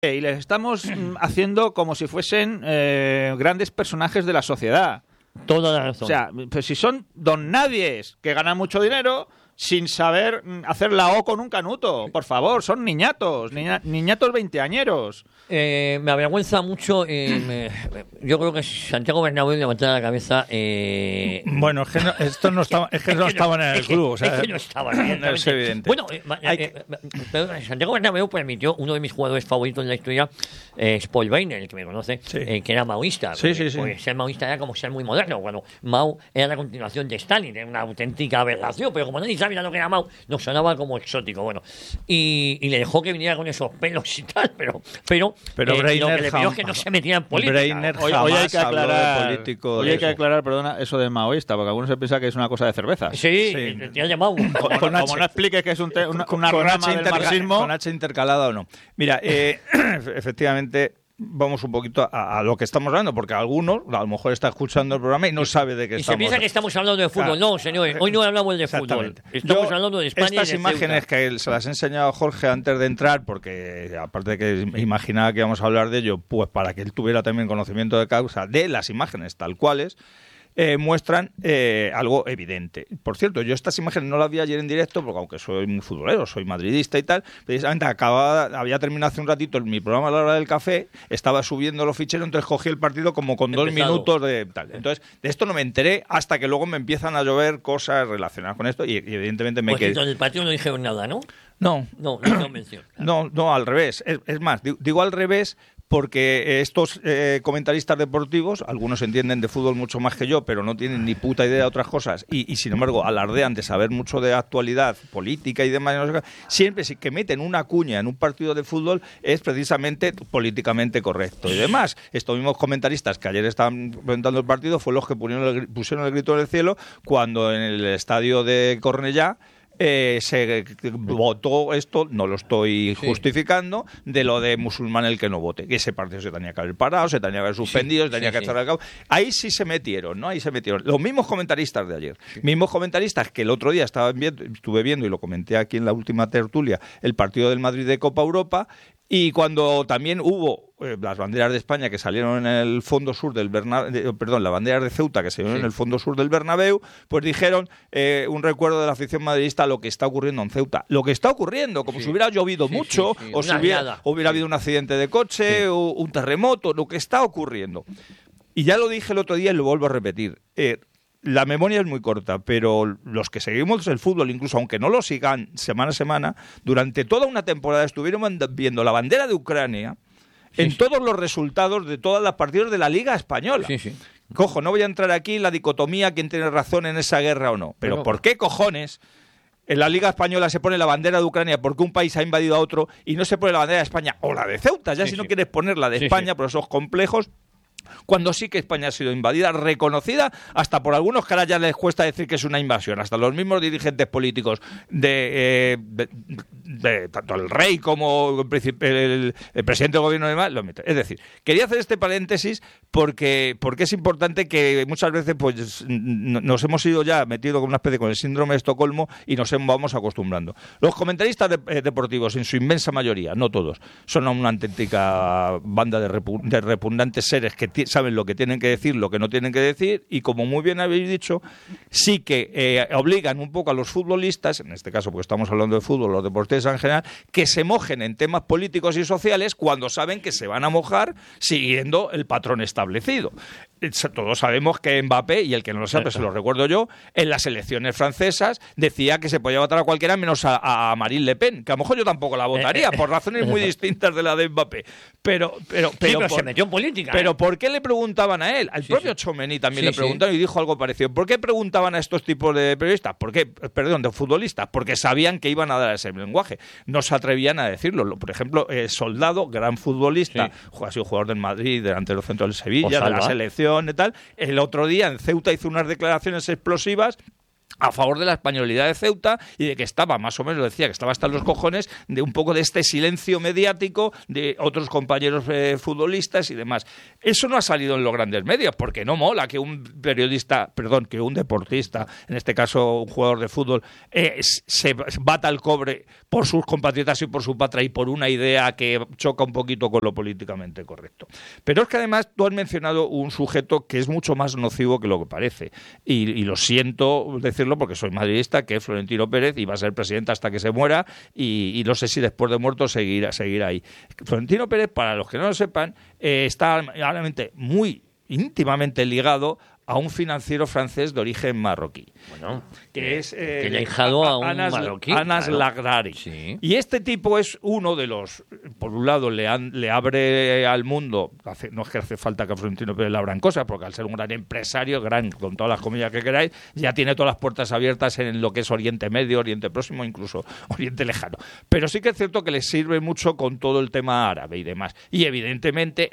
Y les estamos haciendo como si fuesen grandes personajes de la sociedad. Toda la razón. O sea, pues si son don nadies que ganan mucho dinero sin saber hacer la O con un canuto. Por favor, son niñatos, niñatos veinteañeros. Me avergüenza mucho. Yo creo que Santiago Bernabéu levantara la cabeza. Bueno, es que no estaban en el club. O sea, es que no estaban, es evidente. Bueno, Santiago Bernabéu permitió uno de mis jugadores favoritos en la historia, Paul Weiner, el que me conoce, que era maoísta. Sí. Porque ser maoísta era como ser muy moderno. Cuando Mao era la continuación de Stalin, era una auténtica aberración, pero como nadie sabía lo que era Mao, nos sonaba como exótico. Bueno, y le dejó que viniera con esos pelos y tal, pero Breiner lo que le pidió es que no se metiera en política. Breiner Hoy hay que aclarar, político. hoy hay que aclarar, perdona, eso de maoísta, porque algunos se piensa que es una cosa de cervezas. Sí, te ha llamado. Como no expliques que es una rama del marxismo. Con H intercalada o no. Mira, efectivamente, vamos un poquito a lo que estamos hablando, porque algunos, a lo mejor está escuchando el programa y no sabe de qué estamos. Y se piensa que estamos hablando de fútbol. Claro. No, señores, hoy no hablamos de fútbol. Estamos hablando de España. Estas y de imágenes Ceuta. que se las he enseñado a Jorge antes de entrar, porque aparte de que imaginaba que íbamos a hablar de ello, pues para que él tuviera también conocimiento de causa de las imágenes tal cuales, muestran algo evidente. Por cierto, yo estas imágenes no las vi ayer en directo, porque aunque soy muy futbolero, soy madridista y tal, precisamente había terminado hace un ratito mi programa a la hora del café, estaba subiendo los ficheros, entonces cogí el partido como con 2 minutos de tal. Entonces, de esto no me enteré hasta que luego me empiezan a llover cosas relacionadas con esto y evidentemente me quedé... Pues del partido no dijeron nada, ¿no? No, convenció. No, al revés. Es más, digo al revés porque estos comentaristas deportivos, algunos entienden de fútbol mucho más que yo, pero no tienen ni puta idea de otras cosas y sin embargo alardean de saber mucho de actualidad política y demás, no sé qué, siempre que meten una cuña en un partido de fútbol es precisamente políticamente correcto. Y además, estos mismos comentaristas que ayer estaban comentando el partido fueron los que pusieron el grito en el cielo cuando en el estadio de Cornellá se votó esto, no lo estoy justificando, de lo de musulmán el que no vote. Que ese partido se tenía que haber parado, se tenía que haber suspendido, se tenía que hacer al cabo. Ahí sí se metieron, ¿no? Ahí se metieron. Los mismos comentaristas de ayer. Mismos comentaristas que el otro día estuve viendo, y lo comenté aquí en la última tertulia, el partido del Madrid de Copa Europa, y cuando también hubo las banderas de España que salieron en el fondo sur del Bernabéu, las banderas de Ceuta que salieron en el fondo sur del Bernabéu, pues dijeron un recuerdo de la afición madridista lo que está ocurriendo en Ceuta. Lo que está ocurriendo, como si hubiera llovido mucho, o si hubiera habido un accidente de coche, o un terremoto, lo que está ocurriendo. Y ya lo dije el otro día y lo vuelvo a repetir. La memoria es muy corta, pero los que seguimos el fútbol, incluso aunque no lo sigan semana a semana, durante toda una temporada estuvieron viendo la bandera de Ucrania en todos los resultados de todas las partidos de la Liga Española. Cojo, no voy a entrar aquí en la dicotomía quién tiene razón en esa guerra o no, pero ¿por qué cojones en la Liga Española se pone la bandera de Ucrania porque un país ha invadido a otro y no se pone la bandera de España o la de Ceuta? Ya si no quieres poner la de España por esos complejos, cuando sí que España ha sido invadida, reconocida, hasta por algunos que ahora ya les cuesta decir que es una invasión, hasta los mismos dirigentes políticos de tanto el rey como el presidente del gobierno y demás, lo meten. Es decir, quería hacer este paréntesis porque es importante que muchas veces pues nos hemos ido ya metido con una especie con el síndrome de Estocolmo y nos vamos acostumbrando. Los comentaristas deportivos, en su inmensa mayoría, no todos, son una auténtica banda de repugnantes seres que saben lo que tienen que decir, lo que no tienen que decir, y como muy bien habéis dicho, sí que obligan un poco a los futbolistas, en este caso porque estamos hablando de fútbol, los deportistas en general, que se mojen en temas políticos y sociales cuando saben que se van a mojar siguiendo el patrón establecido. Todos sabemos que Mbappé, y el que no lo sabe, se lo recuerdo yo, en las elecciones francesas decía que se podía votar a cualquiera menos a Marine Le Pen, que a lo mejor yo tampoco la votaría, por razones muy distintas de la de Mbappé. Pero se metió en política. Pero ¿por qué le preguntaban a él? Al propio Tchouaméni también le preguntaron y dijo algo parecido. ¿Por qué preguntaban a estos tipos de periodistas? De futbolistas. Porque sabían que iban a dar ese lenguaje. No se atrevían a decirlo. Por ejemplo, Soldado, gran futbolista, ha sido jugador del Madrid, delantero centro del Sevilla, de la selección y tal. El otro día en Ceuta hizo unas declaraciones explosivas a favor de la españolidad de Ceuta y de que estaba, más o menos decía, que estaba hasta los cojones de un poco de este silencio mediático de otros compañeros futbolistas y demás. Eso no ha salido en los grandes medios, porque no mola que un que un deportista, en este caso un jugador de fútbol, se bata el cobre por sus compatriotas y por su patria y por una idea que choca un poquito con lo políticamente correcto. Pero es que además tú has mencionado un sujeto que es mucho más nocivo que lo que parece. Y lo siento decirlo porque soy madridista, que es Florentino Pérez y va a ser presidente hasta que se muera y no sé si después de muerto seguirá ahí. Florentino Pérez, para los que no lo sepan, está realmente muy íntimamente ligado a un financiero francés de origen marroquí. Bueno, que es que le ha hijado a un marroquí. Anas claro. Lagrari. Sí. Y este tipo es uno de los, por un lado, le abre al mundo, no es que hace falta que a Florentino Pérez le abran cosas, porque al ser un gran empresario, con todas las comillas que queráis, ya tiene todas las puertas abiertas en lo que es Oriente Medio, Oriente Próximo, incluso Oriente Lejano. Pero sí que es cierto que le sirve mucho con todo el tema árabe y demás. Y evidentemente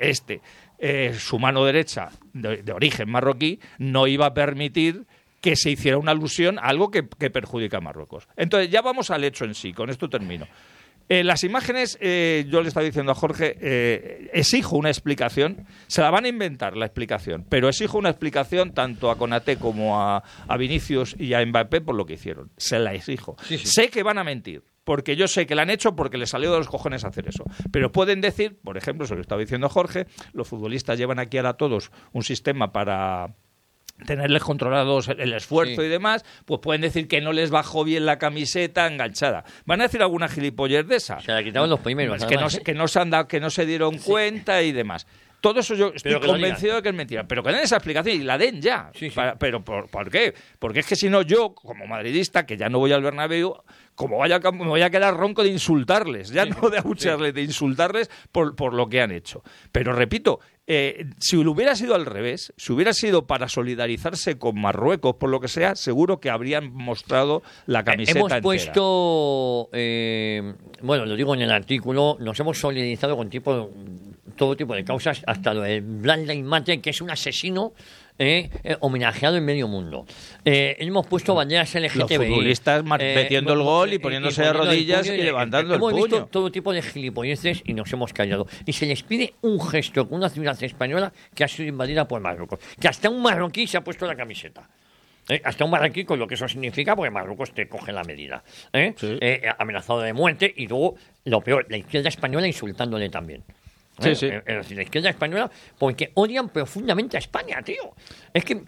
su mano derecha de origen marroquí no iba a permitir que se hiciera una alusión a algo que perjudica a Marruecos. Entonces, ya vamos al hecho en sí, con esto termino. Las imágenes, yo le estaba diciendo a Jorge, exijo una explicación, se la van a inventar la explicación, pero exijo una explicación tanto a Konaté como a Vinicius y a Mbappé por lo que hicieron. Se la exijo. Sí. Sé que van a mentir, porque yo sé que la han hecho porque les salió de los cojones hacer eso. Pero pueden decir, por ejemplo, eso que estaba diciendo Jorge, los futbolistas llevan aquí ahora todos un sistema para tenerles controlados el esfuerzo y demás, pues pueden decir que no les bajó bien la camiseta enganchada. Van a decir alguna gilipollez de esa. Se la quitaban los primeros. Que no se han dado, que no se dieron cuenta y demás. Todo eso yo estoy convencido de que es mentira. Pero que den esa explicación y la den ya. Sí. ¿Pero por qué? Porque es que si no, yo, como madridista, que ya no voy al Bernabéu, me voy a quedar ronco de insultarles. Ya no de abuchearles, de insultarles por lo que han hecho. Pero repito, si hubiera sido al revés, si hubiera sido para solidarizarse con Marruecos, por lo que sea, seguro que habrían mostrado la camiseta hemos entera. Puesto, bueno, lo digo en el artículo, nos hemos solidarizado con todo tipo de causas, hasta lo del Black Lives Matter, que es un asesino homenajeado en medio mundo. Hemos puesto banderas LGTBI. Los futbolistas metiendo el gol y poniéndose de rodillas y levantando el puño. Hemos visto todo tipo de gilipolleces y nos hemos callado. Y se les pide un gesto con una ciudad española que ha sido invadida por Marruecos. Que hasta un marroquí se ha puesto la camiseta. Hasta un marroquí, con lo que eso significa, porque Marruecos te coge la medida. Sí. Amenazado de muerte y luego, lo peor, la izquierda española insultándole también. Sí. Es decir, la izquierda española, porque odian profundamente a España, tío. Es que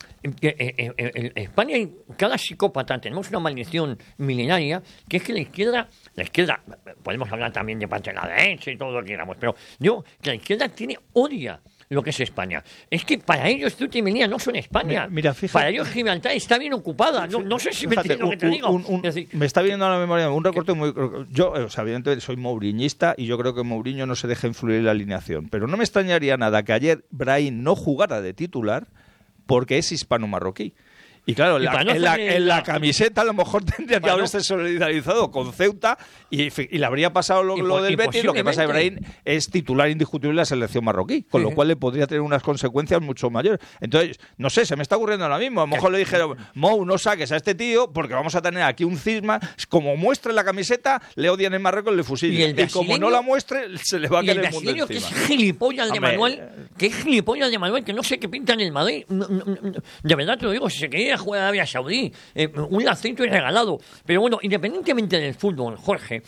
en España hay cada psicópata, tenemos una maldición milenaria, que es que la izquierda, podemos hablar también de parte de la derecha y todo lo que queramos, pero digo que la izquierda odia lo que es España. Es que para ellos Ceuta y Melilla no son España. Mira, fíjate, para ellos Gibraltar está bien ocupada. No sé si me entiendes lo que te digo. Me está viniendo a la memoria un recorte muy... Yo, evidentemente, soy mouriñista y yo creo que Mourinho no se deja influir en la alineación. Pero no me extrañaría nada que ayer Brahim no jugara de titular porque es hispano-marroquí. Y claro, en la camiseta a lo mejor tendría que haberse solidarizado con Ceuta y le habría pasado lo del Betis. Lo que pasa es que Brahim es titular indiscutible de la selección marroquí, con lo cual le podría tener unas consecuencias mucho mayores. Entonces, no sé, se me está ocurriendo ahora mismo. A lo mejor le dijeron, Mou, no saques a este tío porque vamos a tener aquí un cisma. Como muestre la camiseta, le odian en Marruecos, le fusilan. Y como no la muestre, se le va a caer el mundo encima. Que es gilipollas de Manuel, que no sé qué pinta en el Madrid. De verdad te lo digo, si se quería jugar a Arabia Saudí, un lacito es regalado. Pero bueno, independientemente del fútbol, Jorge,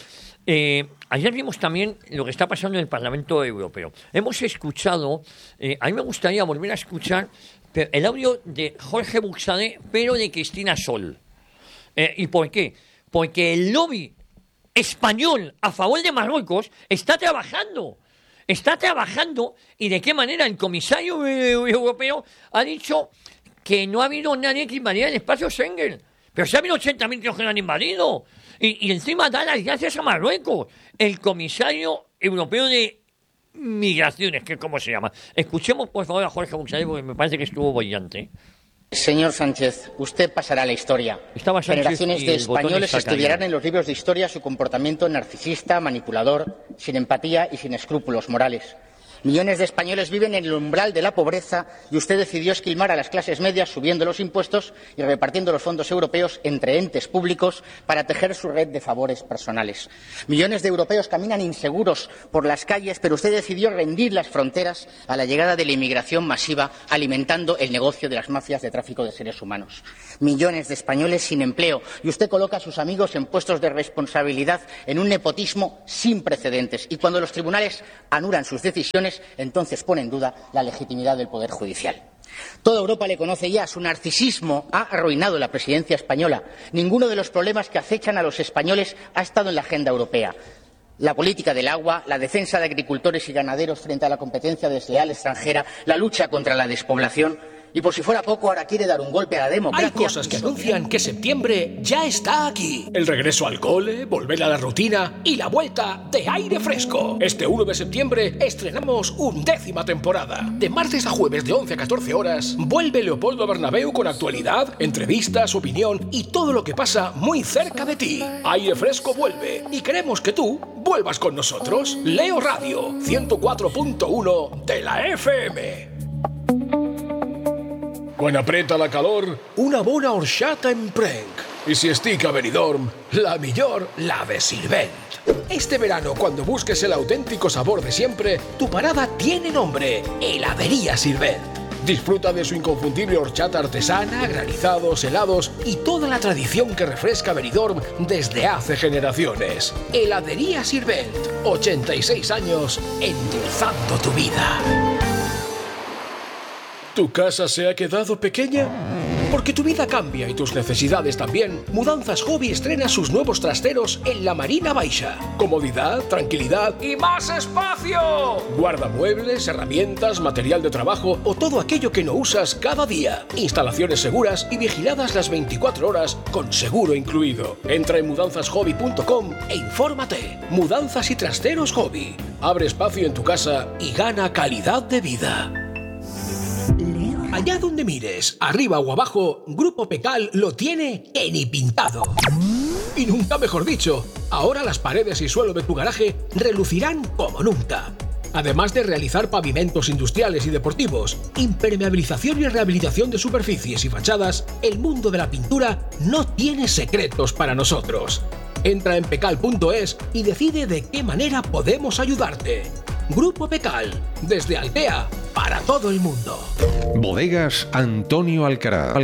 ayer vimos también lo que está pasando en el Parlamento Europeo. Hemos escuchado, a mí me gustaría volver a escuchar el audio de Jorge Buxadé, pero de Cristina Sol. ¿Y por qué? Porque el lobby español a favor de Marruecos está trabajando y de qué manera el comisario europeo ha dicho que no ha habido nadie que invadiera el espacio Schengen. Pero si ha habido 80.000 tíos que lo han invadido. Y encima da las gracias a Marruecos. El comisario europeo de migraciones, que ¿cómo se llama? Escuchemos, por favor, a Jorge Buxadé, porque me parece que estuvo brillante. Señor Sánchez, usted pasará a la historia. Generaciones de españoles estudiarán en los libros de historia su comportamiento narcisista, manipulador, sin empatía y sin escrúpulos morales. Millones de españoles viven en el umbral de la pobreza y usted decidió esquilmar a las clases medias subiendo los impuestos y repartiendo los fondos europeos entre entes públicos para tejer su red de favores personales. Millones de europeos caminan inseguros por las calles, pero usted decidió rendir las fronteras a la llegada de la inmigración masiva, alimentando el negocio de las mafias de tráfico de seres humanos. Millones de españoles sin empleo y usted coloca a sus amigos en puestos de responsabilidad en un nepotismo sin precedentes. Y cuando los tribunales anulan sus decisiones, entonces pone en duda la legitimidad del Poder Judicial. Toda Europa le conoce ya, su narcisismo ha arruinado la presidencia española. Ninguno de los problemas que acechan a los españoles ha estado en la agenda europea. La política del agua, la defensa de agricultores y ganaderos frente a la competencia desleal extranjera, la lucha contra la despoblación. Y por si fuera poco, ahora quiere dar un golpe a la democracia. Hay cosas que anuncian que septiembre ya está aquí. El regreso al cole, volver a la rutina y la vuelta de aire fresco. Este 1 de septiembre estrenamos 11ª temporada. De martes a jueves de 11 a 14 horas, vuelve Leopoldo Bernabéu con actualidad, entrevistas, opinión y todo lo que pasa muy cerca de ti. Aire fresco vuelve y queremos que tú vuelvas con nosotros. Leo Radio 104.1 de la FM. Quan apreta la calor, una bona horchata en prenc. Y si estic a Benidorm, la millor, la de Sirvent. Este verano, cuando busques el auténtico sabor de siempre, tu parada tiene nombre: Heladería Sirvent. Disfruta de su inconfundible horchata artesana, granizados, helados y toda la tradición que refresca Benidorm desde hace generaciones. Heladería Sirvent, 86 años endulzando tu vida. ¿Tu casa se ha quedado pequeña? Porque tu vida cambia y tus necesidades también. Mudanzas Hobby estrena sus nuevos trasteros en la Marina Baixa. Comodidad, tranquilidad y más espacio. Guardamuebles, herramientas, material de trabajo o todo aquello que no usas cada día. Instalaciones seguras y vigiladas las 24 horas con seguro incluido. Entra en mudanzashobby.com e infórmate. Mudanzas y trasteros Hobby. Abre espacio en tu casa y gana calidad de vida. Allá donde mires, arriba o abajo, Grupo Pecal lo tiene que ni pintado. Y nunca mejor dicho, ahora las paredes y suelo de tu garaje relucirán como nunca. Además de realizar pavimentos industriales y deportivos, impermeabilización y rehabilitación de superficies y fachadas, el mundo de la pintura no tiene secretos para nosotros. Entra en pecal.es y decide de qué manera podemos ayudarte. Grupo Pecal, desde Altea, para todo el mundo. Bodegas Antonio Alcaraz.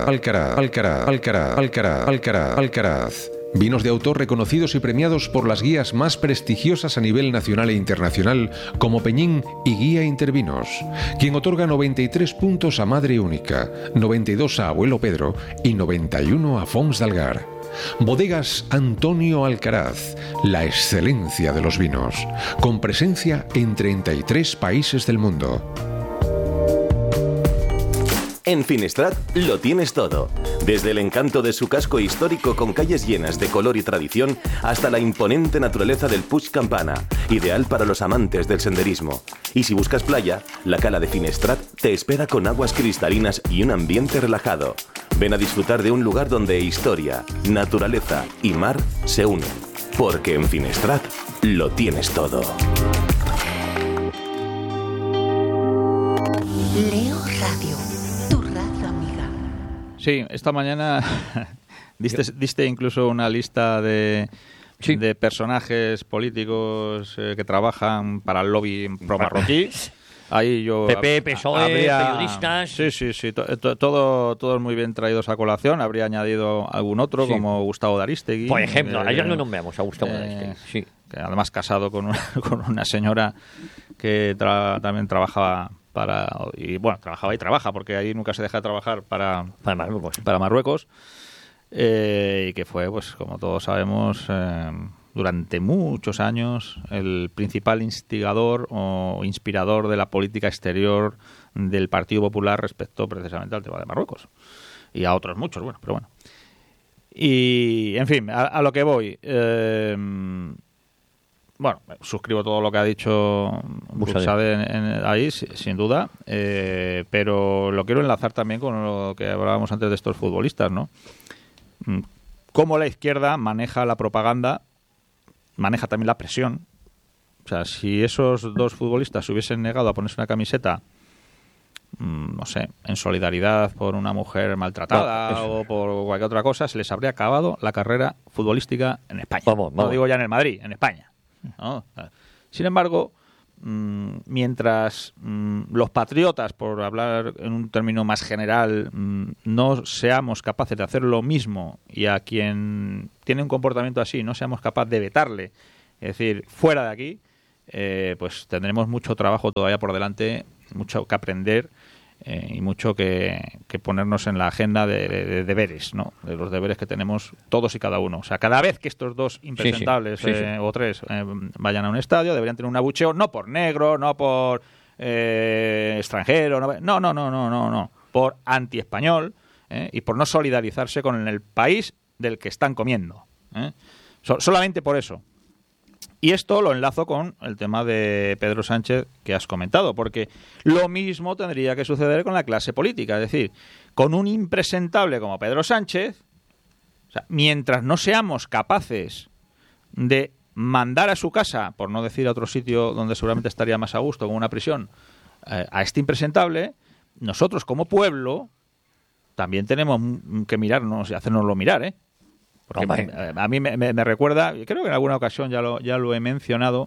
Alcaraz. Vinos de autor reconocidos y premiados por las guías más prestigiosas a nivel nacional e internacional, como Peñín y Guía Intervinos, quien otorga 93 puntos a Madre Única, 92 a Abuelo Pedro y 91 a Fons d'Algar. Bodegas Antonio Alcaraz, la excelencia de los vinos, con presencia en 33 países del mundo. En Finestrat lo tienes todo. Desde el encanto de su casco histórico con calles llenas de color y tradición hasta la imponente naturaleza del Puig Campana, ideal para los amantes del senderismo. Y si buscas playa, la Cala de Finestrat te espera con aguas cristalinas y un ambiente relajado. Ven a disfrutar de un lugar donde historia, naturaleza y mar se unen. Porque en Finestrat lo tienes todo. Leo Radio. Sí, esta mañana diste incluso una lista de personajes políticos que trabajan para el lobby pro-marroquí. Ahí yo PP, PSOE, periodistas. Sí. Todos muy bien traídos a colación. Habría añadido algún otro, como Gustavo D'Aristegui. Por ejemplo, ayer lo nombramos a Gustavo D'Aristegui. Sí. Que además casado con una señora que también trabajaba trabajaba y trabaja, porque ahí nunca se deja de trabajar para Marruecos, y que fue, pues como todos sabemos, durante muchos años el principal instigador o inspirador de la política exterior del Partido Popular respecto precisamente al tema de Marruecos y a otros muchos, pero bueno. Y, en fin, a lo que voy. Bueno, suscribo todo lo que ha dicho Buxade ahí, sin duda, pero lo quiero enlazar también con lo que hablábamos antes de estos futbolistas, ¿no? Cómo la izquierda maneja la propaganda, maneja también la presión O sea, si esos dos futbolistas se hubiesen negado a ponerse una camiseta, no sé, en solidaridad por una mujer maltratada o por cualquier otra cosa, se les habría acabado la carrera futbolística en España. Vamos. No digo ya en el Madrid, en España, ¿no? Sin embargo, mientras los patriotas, por hablar en un término más general, no seamos capaces de hacer lo mismo, y a quien tiene un comportamiento así no seamos capaces de vetarle, es decir, fuera de aquí, pues tendremos mucho trabajo todavía por delante, mucho que aprender y mucho que ponernos en la agenda de deberes, ¿no? De los deberes que tenemos todos y cada uno. O sea, cada vez que estos dos impresentables o tres vayan a un estadio, deberían tener un abucheo, no por negro, no por extranjero, no, por anti-español, y por no solidarizarse con el país del que están comiendo. Solamente por eso. Y esto lo enlazo con el tema de Pedro Sánchez que has comentado, porque lo mismo tendría que suceder con la clase política. Es decir, con un impresentable como Pedro Sánchez, o sea, mientras no seamos capaces de mandar a su casa, por no decir a otro sitio donde seguramente estaría más a gusto, como una prisión, a este impresentable, nosotros como pueblo también tenemos que mirarnos y hacernoslo mirar, ¿eh? Porque a mí me recuerda, creo que en alguna ocasión ya lo he mencionado,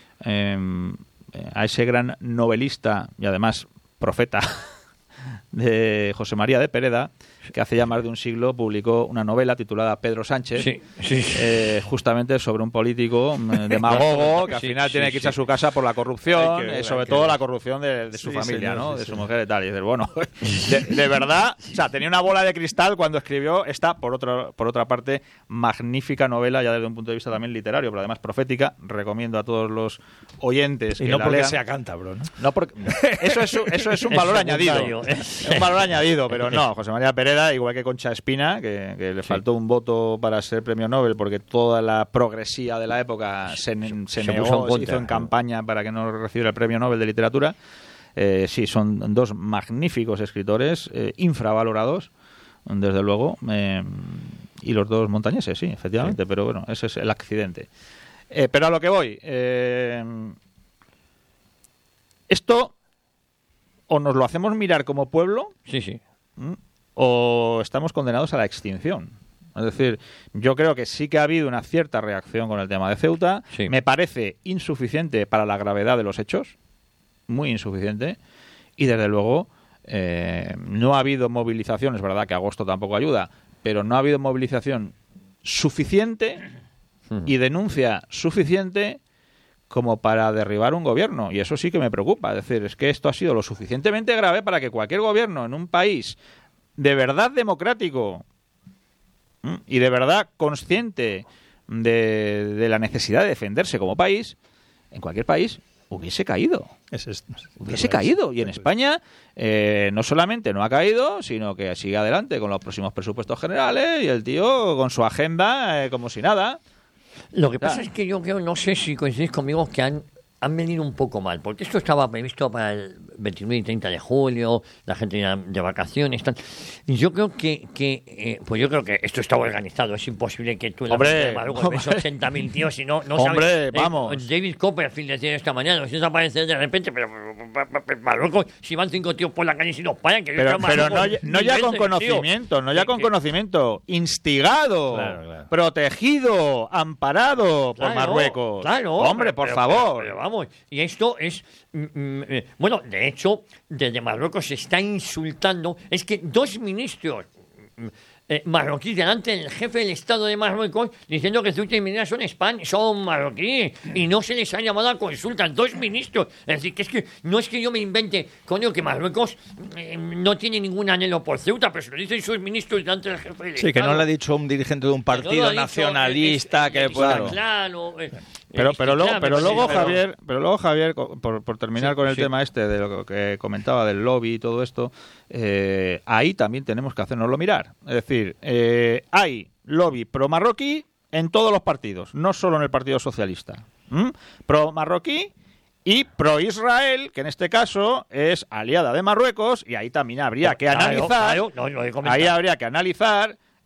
a ese gran novelista y además profeta de José María de Pereda, que hace ya más de un siglo publicó una novela titulada Pedro Sánchez, justamente sobre un político demagogo que al final tiene que irse a su casa por la corrupción, sobre todo la corrupción de su familia, ¿no? De su mujer y tal. Y dices, bueno, de verdad, o sea, tenía una bola de cristal cuando escribió esta, por otra parte, magnífica novela, ya desde un punto de vista también literario, pero además profética. Recomiendo a todos los oyentes y que no la porque lean. sea cántabro, ¿no? No, porque eso es un valor añadido. Es un valor añadido, pero no, José María Pereda, igual que Concha Espina, que le faltó un voto para ser premio Nobel porque toda la progresía de la época se negó, se hizo en campaña para que no recibiera el premio Nobel de literatura. Sí, son dos magníficos escritores, infravalorados, desde luego, y los dos montañeses, sí, efectivamente, pero bueno, ese es el accidente. Pero a lo que voy, esto o nos lo hacemos mirar como pueblo, o estamos condenados a la extinción. Es decir, yo creo que sí que ha habido una cierta reacción con el tema de Ceuta. Me parece insuficiente para la gravedad de los hechos, muy insuficiente, y desde luego no ha habido movilización, es verdad que agosto tampoco ayuda, pero no ha habido movilización suficiente y denuncia suficiente como para derribar un gobierno, y eso sí que me preocupa. Es decir, es que esto ha sido lo suficientemente grave para que cualquier gobierno en un país de verdad democrático y de verdad consciente de la necesidad de defenderse como país, en cualquier país hubiese caído. Hubiese caído. Y en España no solamente no ha caído, sino que sigue adelante con los próximos presupuestos generales y el tío con su agenda como si nada. Lo que pasa es que yo creo, no sé si coincidís conmigo, que han venido un poco mal, porque esto estaba previsto para el 29 y 30 de julio, la gente iba de vacaciones, tal. Y yo creo pues yo creo que esto estaba organizado, es imposible que tú en la de Marruecos ves 80.000 tíos y no hombre, sabes. Vamos. David Copperfield decía esta mañana, si desaparece de repente, pero Marruecos, si van 5 tíos por la calle y nos paran, que pero no ya con conocimiento, conocimiento, instigado, protegido, amparado por Marruecos. Hombre, por favor. Pero vamos, y esto es bueno, de hecho, desde Marruecos se está insultando. Es que dos ministros marroquíes delante del jefe del Estado de Marruecos diciendo que Ceuta y Melilla son marroquíes y no se les ha llamado a consultas. Dos ministros. Es decir, que es que no es que yo me invente, coño, que Marruecos no tiene ningún anhelo por Ceuta, pero se lo dicen sus ministros delante del jefe del Estado. Sí, que no lo ha dicho un dirigente de un partido nacionalista que pueda. Claro. Pero luego Javier, por terminar con el tema este de lo que comentaba del lobby y todo esto, ahí también tenemos que hacernoslo mirar. Es decir, hay lobby pro-marroquí en todos los partidos, no solo en el Partido Socialista. Pro-marroquí y pro-Israel, que en este caso es aliada de Marruecos, y ahí también habría que analizar. Ahí habría que analizar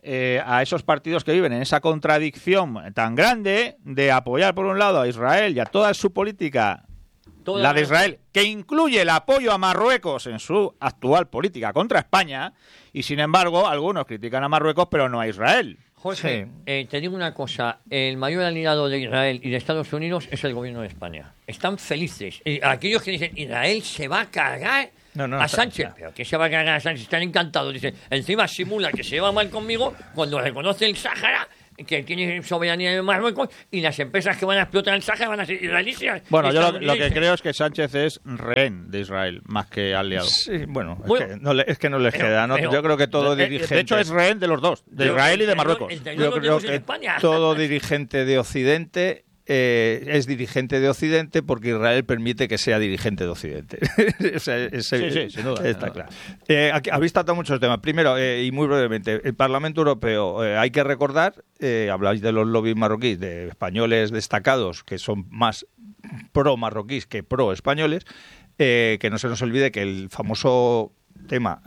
a esos partidos que viven en esa contradicción tan grande de apoyar por un lado a Israel y a toda su política, la de Israel, que incluye el apoyo a Marruecos en su actual política contra España, y sin embargo algunos critican a Marruecos pero no a Israel. Jorge, te digo una cosa, el mayor aliado de Israel y de Estados Unidos es el gobierno de España. Están felices. Aquellos que dicen, Israel se va a cargar a Sánchez. ¿Pero qué se va a cargar a Sánchez? Están encantados. Dicen, encima simula que se va mal conmigo cuando reconoce el Sáhara, que tiene soberanía de Marruecos, y las empresas que van a explotar el Sáhara van a ser israelíes. Bueno, yo lo que creo es que Sánchez es rehén de Israel, más que aliado. Sí, bueno, es que no les queda. ¿no? Yo creo que todo dirigente... De hecho, es rehén de los dos, de Israel y de Marruecos. Yo creo que todo dirigente de Occidente... es dirigente de Occidente porque Israel permite que sea dirigente de Occidente. O sea, sí, sin duda. Está claro. Habéis tratado muchos temas. Primero, y muy brevemente, el Parlamento Europeo, hay que recordar, habláis de los lobbies marroquíes, de españoles destacados que son más pro-marroquíes que pro-españoles, que no se nos olvide que el famoso tema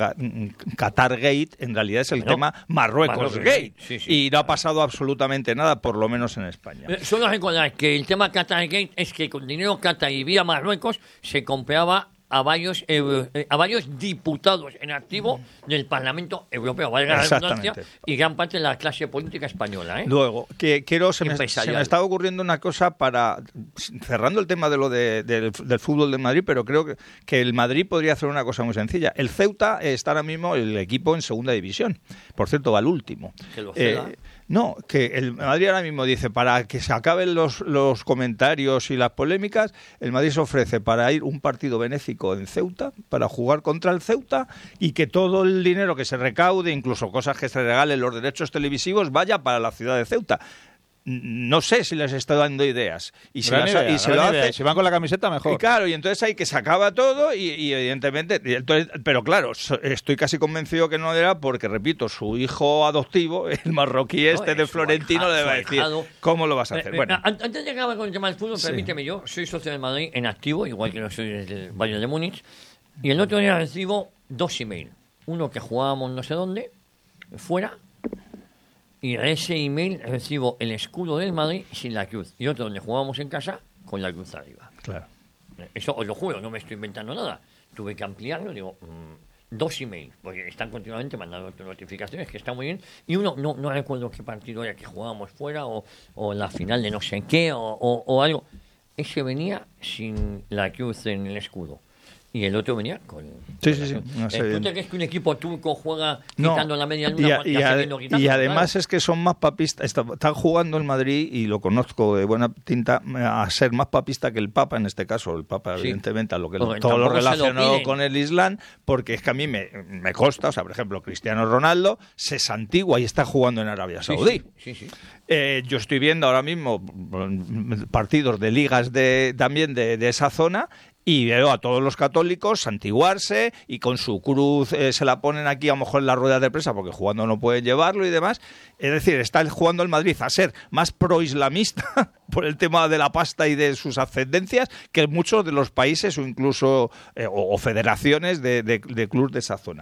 Qatar Gate en realidad es el tema Marruecos Gate. Sí. Y no ha pasado absolutamente nada, por lo menos en España. Solo recordar que el tema Qatar Gate es que con dinero Qatar y vía Marruecos se compraba a varios diputados en activo del Parlamento Europeo, valga la redundancia, y gran parte de la clase política española. Luego, se me está ocurriendo una cosa cerrando el tema de lo del fútbol del Madrid, pero creo que el Madrid podría hacer una cosa muy sencilla. El Ceuta está ahora mismo el equipo en segunda división. Por cierto, va al último. Que lo ceda. No, que el Madrid ahora mismo dice, para que se acaben los comentarios y las polémicas, el Madrid se ofrece para ir un partido benéfico en Ceuta, para jugar contra el Ceuta, y que todo el dinero que se recaude, incluso cosas que se regalen, los derechos televisivos, vaya para la ciudad de Ceuta. No sé si les está dando ideas. Y si van con la camiseta, mejor. Y claro, y entonces ahí que se acaba todo y evidentemente... pero claro, estoy casi convencido que no era porque, repito, su hijo adoptivo, el marroquí de Florentino, le va a decir, ¿cómo lo vas a hacer? Bueno. Antes de acabar con el tema del fútbol, permíteme, yo soy socio del Madrid en activo, igual que lo soy del Bayern de Múnich, y el otro día recibo 2 emails. Uno que jugábamos no sé dónde, fuera... Y en ese email recibo el escudo del Madrid sin la cruz. Y otro donde jugábamos en casa con la cruz arriba. Claro. Eso os lo juro, no me estoy inventando nada. Tuve que ampliarlo, digo, 2 emails, porque están continuamente mandando notificaciones, que está muy bien. Y uno, no recuerdo qué partido era que jugábamos fuera, o la final de no sé qué, o algo. Ese venía sin la cruz en el escudo. Y el otro venía con... Sí. No sé. ¿Tú te crees que un equipo turco juega quitando la media luna? Y además es que son más papistas. Están jugando el Madrid, y lo conozco de buena tinta, a ser más papista que el Papa, en este caso. El Papa, evidentemente, a lo que todo lo relacionado con el Islam, porque es que a mí me consta, o sea, por ejemplo, Cristiano Ronaldo se santigua y está jugando en Arabia Saudí. Sí. Yo estoy viendo ahora mismo partidos de ligas también de esa zona, y veo a todos los católicos santiguarse y con su cruz se la ponen aquí a lo mejor en las ruedas de prensa porque jugando no pueden llevarlo y demás. Es decir, está jugando el Madrid a ser más proislamista por el tema de la pasta y de sus ascendencias que muchos de los países o incluso o federaciones de clubes de esa zona.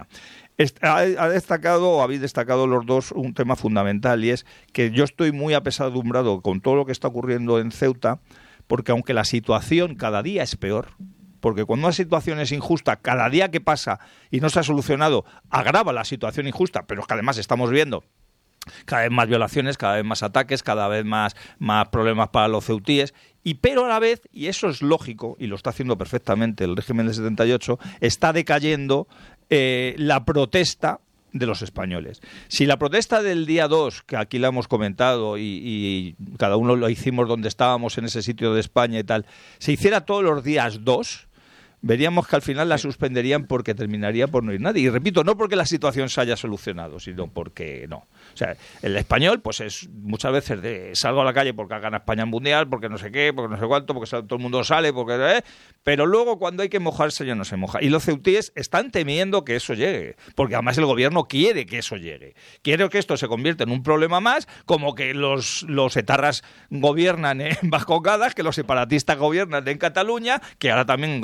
Habéis destacado los dos un tema fundamental, y es que yo estoy muy apesadumbrado con todo lo que está ocurriendo en Ceuta, porque aunque la situación cada día es peor, porque cuando una situación es injusta, cada día que pasa y no se ha solucionado, agrava la situación injusta, pero que además estamos viendo cada vez más violaciones, cada vez más ataques, cada vez más problemas para los ceutíes, pero a la vez, y eso es lógico, y lo está haciendo perfectamente el régimen del 78, está decayendo la protesta de los españoles. Si la protesta del día 2, que aquí la hemos comentado y cada uno lo hicimos donde estábamos en ese sitio de España y tal, se hiciera todos los días 2, veríamos que al final la suspenderían porque terminaría por no ir nadie. Y repito, no porque la situación se haya solucionado, sino porque no. O sea, el español, pues es muchas veces de salgo a la calle porque gana España en Mundial, porque no sé qué, porque no sé cuánto, porque todo el mundo sale, pero luego cuando hay que mojarse ya no se moja. Y los ceutíes están temiendo que eso llegue, porque además el gobierno quiere que eso llegue. Quiere que esto se convierta en un problema más, como que los etarras gobiernan en Bajo Cadas, que los separatistas gobiernan en Cataluña, que ahora también gobiernan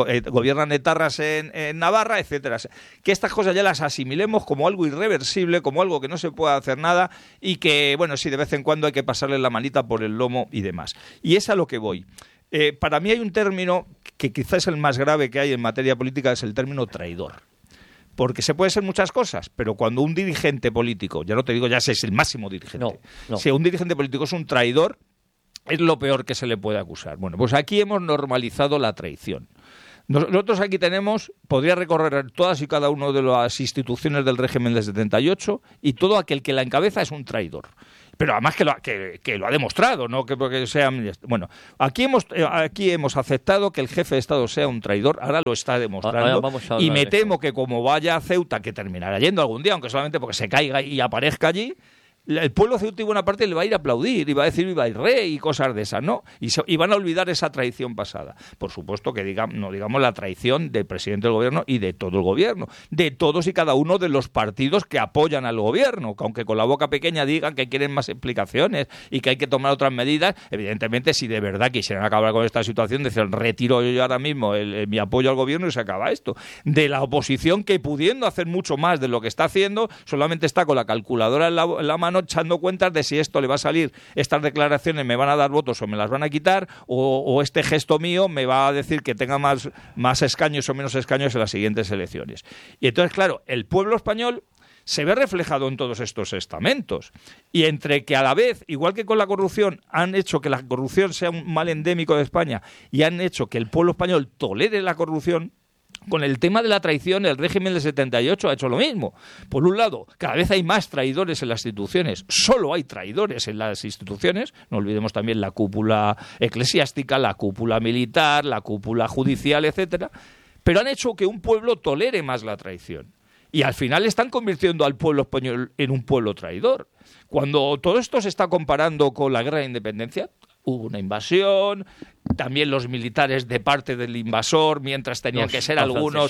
gobiernan etarras en Navarra, etcétera. Que estas cosas ya las asimilemos como algo irreversible, como algo que no se puede hacer nada y que, bueno, sí, de vez en cuando hay que pasarle la manita por el lomo y demás. Y es a lo que voy. Para mí hay un término que quizás es el más grave que hay en materia política, es el término traidor. Porque se puede ser muchas cosas, pero cuando un dirigente político, ya no te digo ya si es el máximo dirigente, si un dirigente político es un traidor, es lo peor que se le puede acusar. Bueno, pues aquí hemos normalizado la traición. Nosotros aquí podría recorrer todas y cada una de las instituciones del régimen del 78 y todo aquel que la encabeza es un traidor. Pero además que lo ha demostrado, no que porque sea... Bueno, aquí hemos aceptado que el jefe de Estado sea un traidor, ahora lo está demostrando, y me temo que como vaya a Ceuta, que terminará yendo algún día, aunque solamente porque se caiga y aparezca allí, el pueblo ceutí buena parte le va a ir a aplaudir y va a decir viva el rey y cosas de esas, ¿no? Y van a olvidar esa traición pasada. Por supuesto que no digamos la traición del presidente del gobierno y de todo el gobierno, de todos y cada uno de los partidos que apoyan al gobierno, que aunque con la boca pequeña digan que quieren más explicaciones y que hay que tomar otras medidas, evidentemente si de verdad quisieran acabar con esta situación, decían retiro yo ahora mismo mi apoyo al gobierno y se acaba esto. De la oposición que pudiendo hacer mucho más de lo que está haciendo, solamente está con la calculadora en la mano echando cuentas de si esto le va a salir, estas declaraciones me van a dar votos o me las van a quitar, o este gesto mío me va a decir que tenga más escaños o menos escaños en las siguientes elecciones. Y entonces, claro, el pueblo español se ve reflejado en todos estos estamentos. Y entre que a la vez, igual que con la corrupción, han hecho que la corrupción sea un mal endémico de España y han hecho que el pueblo español tolere la corrupción, con el tema de la traición, el régimen del 78 ha hecho lo mismo. Por un lado, cada vez hay más traidores en las instituciones. Solo hay traidores en las instituciones. No olvidemos también la cúpula eclesiástica, la cúpula militar, la cúpula judicial, etcétera. Pero han hecho que un pueblo tolere más la traición. Y al final están convirtiendo al pueblo español en un pueblo traidor. Cuando todo esto se está comparando con la guerra de independencia, hubo una invasión, también los militares de parte del invasor, mientras tenían que ser algunos,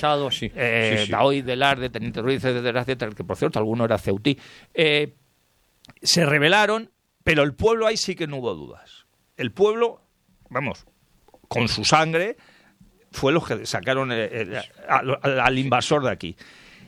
Daoy, Velarde, Teniente Ruiz, etcétera, etcétera, que por cierto alguno era ceutí, se rebelaron, pero el pueblo ahí sí que no hubo dudas. El pueblo, vamos, con su sangre, fue los que sacaron al invasor de aquí.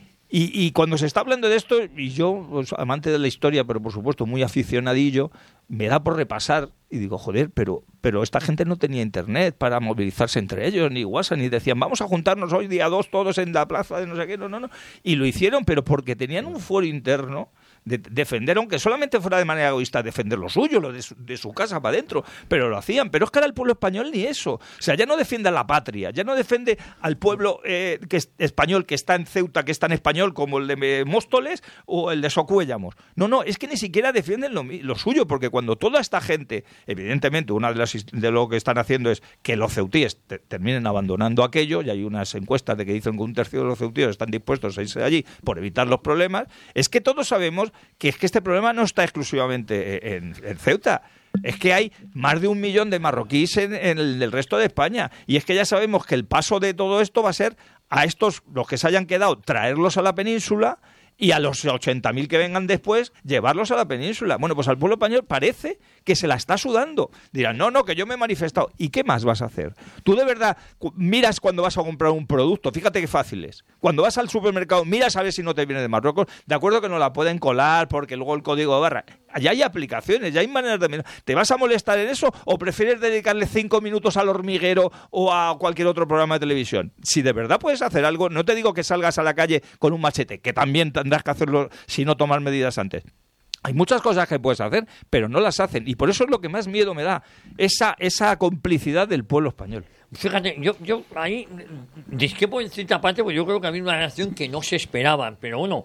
Y cuando se está hablando de esto, y yo, pues, amante de la historia, pero por supuesto muy aficionadillo, me da por repasar y digo, joder, pero esta gente no tenía internet para movilizarse entre ellos, ni WhatsApp, ni decían, vamos a juntarnos hoy día 2 todos en la plaza de no sé qué, no. Y lo hicieron, pero porque tenían un fuero interno de defender, aunque solamente fuera de manera egoísta, defender lo suyo, lo de su casa para adentro, pero lo hacían. Pero es que ahora el pueblo español ni eso. O sea, ya no defiende a la patria, ya no defiende al pueblo que es español, que está en Ceuta, que es tan español como el de Móstoles o el de Socuéllamos. No, es que ni siquiera defienden lo suyo, porque cuando toda esta gente, evidentemente, una de lo que están haciendo es que los ceutíes terminen abandonando aquello, y hay unas encuestas de que dicen que 1/3 de los ceutíes están dispuestos a irse de allí por evitar los problemas, es que todos sabemos que es que este problema no está exclusivamente en Ceuta. Es que hay más de 1 millón de marroquíes en el resto de España. Y es que ya sabemos que el paso de todo esto va a ser a estos, los que se hayan quedado, traerlos a la península, y a los 80.000 que vengan después, llevarlos a la península. Bueno, pues al pueblo español parece que se la está sudando. Dirán, no, que yo me he manifestado. ¿Y qué más vas a hacer? Tú de verdad miras cuando vas a comprar un producto, fíjate qué fácil es. Cuando vas al supermercado, miras a ver si no te viene de Marruecos. De acuerdo que no la pueden colar porque luego el código de barra. Ya hay aplicaciones, ya hay maneras de... ¿Te vas a molestar en eso o prefieres dedicarle 5 minutos al hormiguero o a cualquier otro programa de televisión? Si de verdad puedes hacer algo, no te digo que salgas a la calle con un machete, que también tendrás que hacerlo si no tomas medidas antes. Hay muchas cosas que puedes hacer, pero no las hacen. Y por eso es lo que más miedo me da, esa complicidad del pueblo español. Fíjate, yo ahí disquepo en cierta parte, porque yo creo que había una reacción que no se esperaba, pero bueno...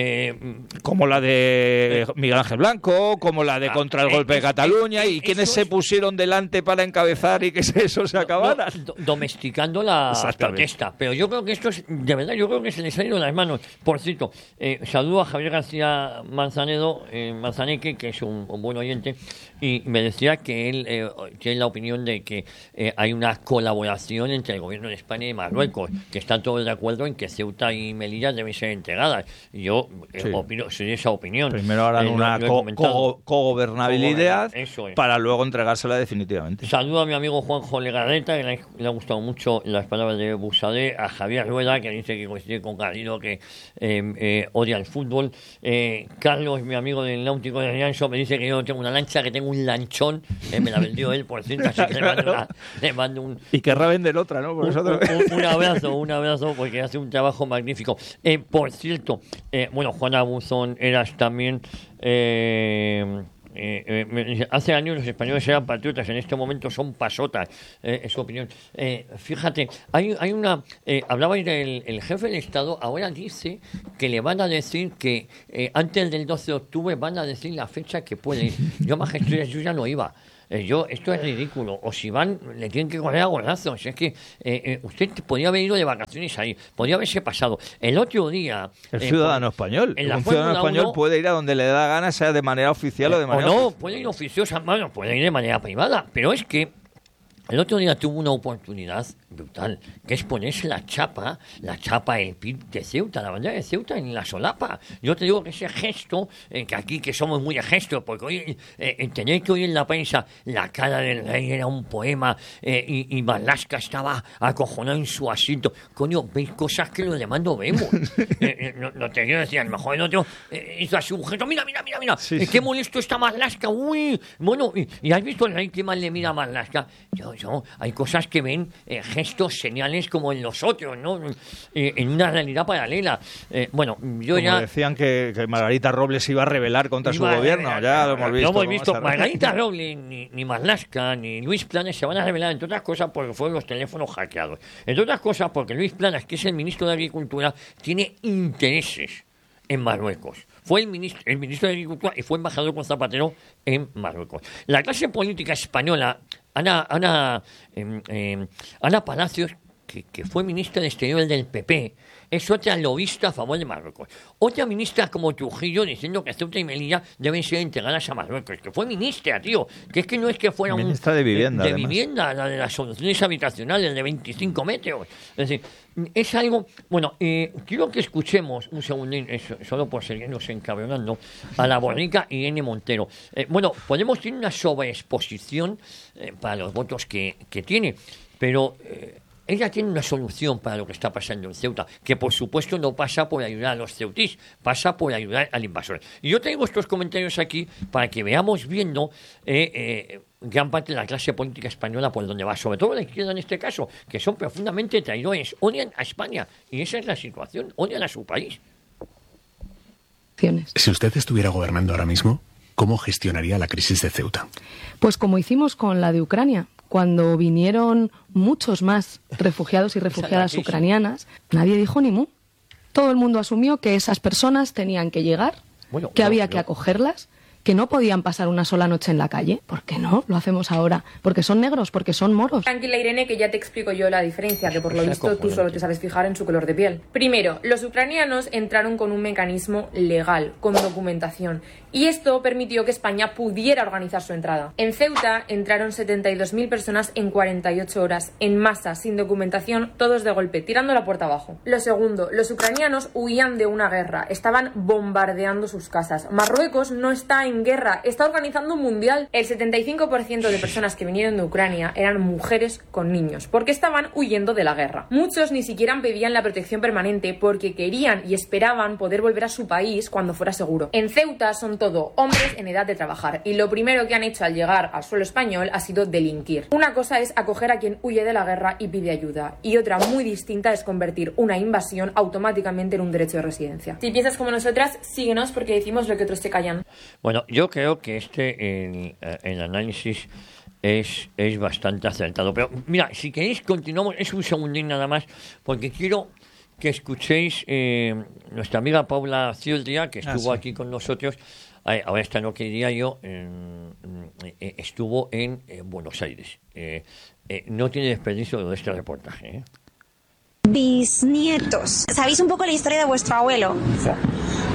como la de Miguel Ángel Blanco, como la de contra el golpe de Cataluña, y quienes se pusieron delante para encabezar y que eso se acabara. Domesticando la protesta. Pero yo creo que esto es, de verdad, yo creo que se les ha ido de las manos. Por cierto, saludo a Javier García Manzaneque, que es un buen oyente, y me decía que él tiene la opinión de que hay una colaboración colaboración entre el gobierno de España y Marruecos, que están todos de acuerdo en que Ceuta y Melilla deben ser entregadas. Y yo opino, soy de esa opinión. Primero harán una cogobernabilidad para luego entregársela definitivamente. Saludo a mi amigo Juanjo Legarreta, que le ha gustado mucho las palabras de Busadé, a Javier Rueda, que dice que coincide con Garrido, que odia el fútbol. Carlos, mi amigo del Náutico de Riancho, me dice que yo no tengo una lancha, que tengo un lanchón. Me la vendió él, por cierto, así que le mando un... Y querrá vender otra, ¿no? Por un abrazo, porque hace un trabajo magnífico. Por cierto, bueno, Juana Buzón, eras también... hace años los españoles eran patriotas, en este momento son pasotas, es su opinión. Fíjate, hay una... hablabais del el jefe del Estado, ahora dice que le van a decir que antes del 12 de octubre van a decir la fecha que puede ir. Yo, majestad, yo ya no iba. Esto es ridículo. O si van, le tienen que correr a golazos. Es que usted podría haber ido de vacaciones ahí, podría haberse pasado. El otro día... El ciudadano español. Un ciudadano español puede ir a donde le da gana, sea de manera oficial o de manera... O no, puede ir oficiosa, bueno, puede ir de manera privada. Pero es que el otro día tuvo una oportunidad brutal, que es ponerse la chapa del PIB de Ceuta, la bandera de Ceuta en la solapa. Yo te digo que ese gesto, que aquí que somos muy de gesto, porque hoy tener que oír en la prensa la cara del rey era un poema, y Marlaska estaba acojonado en su asiento. Coño, veis cosas que los demás no vemos. No te quiero decir, a lo mejor el otro hizo así un gesto, mira, sí, qué molesto está Marlaska, uy, bueno, y has visto el rey que más le mira a Marlaska. Hay cosas que ven gestos, señales como en los otros, ¿no? En una realidad paralela. Bueno, yo como decían que Margarita Robles iba a rebelar contra su gobierno, ya lo hemos visto. Lo hemos visto. Margarita Robles, ni Marlaska, ni Luis Planas se van a rebelar, entre otras cosas, porque fueron los teléfonos hackeados. Entre otras cosas, porque Luis Planas, que es el ministro de Agricultura, tiene intereses en Marruecos. Fue el ministro de Agricultura y fue embajador con Zapatero en Marruecos. La clase política española, Ana Palacios, que fue ministra de Exteriores del PP, es otra lobista a favor de Marruecos. Otra ministra como Trujillo diciendo que Ceuta y Melilla deben ser entregadas a Marruecos. Que fue ministra, tío. Que es que no es que fuera ministra de Vivienda. De vivienda, la de las soluciones habitacionales de 25 metros. Es decir, es algo... Bueno, quiero que escuchemos un segundín, solo por seguirnos encabronando, a la borrica Irene Montero. Bueno, podemos tener una sobreexposición para los votos que tiene, pero... ella tiene una solución para lo que está pasando en Ceuta, que por supuesto no pasa por ayudar a los ceutís, pasa por ayudar al invasor. Y yo traigo estos comentarios aquí para que veamos viendo gran parte de la clase política española por donde va, sobre todo la izquierda en este caso, que son profundamente traidores, odian a España, y esa es la situación, odian a su país. Si usted estuviera gobernando ahora mismo, ¿cómo gestionaría la crisis de Ceuta? Pues como hicimos con la de Ucrania. Cuando vinieron muchos más refugiados y refugiadas ucranianas, nadie dijo ni mu. Todo el mundo asumió que esas personas tenían que llegar, que había que acogerlas, que no podían pasar una sola noche en la calle. ¿Por qué no? Lo hacemos ahora. Porque son negros, porque son moros. Tranquila, Irene, que ya te explico yo la diferencia, que por lo visto tú solo te sabes fijar en su color de piel. Primero, los ucranianos entraron con un mecanismo legal, con documentación, y esto permitió que España pudiera organizar su entrada. En Ceuta entraron 72.000 personas en 48 horas, en masa, sin documentación, todos de golpe, tirando la puerta abajo. Lo segundo, los ucranianos huían de una guerra, estaban bombardeando sus casas. Marruecos no está en guerra, está organizando un mundial. El 75% de personas que vinieron de Ucrania eran mujeres con niños, porque estaban huyendo de la guerra. Muchos ni siquiera pedían la protección permanente porque querían y esperaban poder volver a su país cuando fuera seguro. En Ceuta son todo hombres en edad de trabajar, y lo primero que han hecho al llegar al suelo español ha sido delinquir. Una cosa es acoger a quien huye de la guerra y pide ayuda, y otra muy distinta es convertir una invasión automáticamente en un derecho de residencia. Si piensas como nosotras, síguenos porque decimos lo que otros te callan. Bueno, yo creo que el análisis es bastante acertado. Pero mira, si queréis continuamos, es un segundín nada más, porque quiero que escuchéis nuestra amiga Paula Cildria, que estuvo aquí con nosotros. Ahora esta no quería yo, estuvo en Buenos Aires. No tiene desperdicio de este reportaje. Bisnietos. ¿Sabéis un poco la historia de vuestro abuelo?